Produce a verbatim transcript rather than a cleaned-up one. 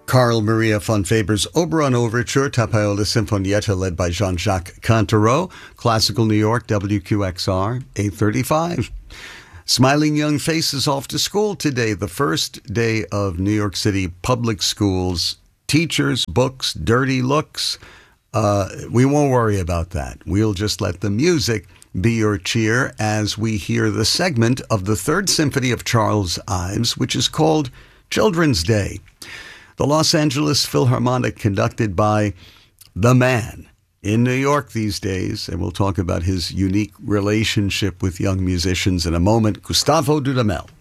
Carl Maria von Weber's Oberon Overture, Tapaiola Sinfonietta, led by Jean-Jacques Cantereau, Classical New York, W Q X R, eight thirty-five. Smiling young faces off to school today, the first day of New York City public schools. Teachers, books, dirty looks. Uh, we won't worry about that. We'll just let the music be your cheer as we hear the segment of the Third Symphony of Charles Ives, which is called Children's Day. The Los Angeles Philharmonic, conducted by the man in New York these days, and we'll talk about his unique relationship with young musicians in a moment, Gustavo Dudamel.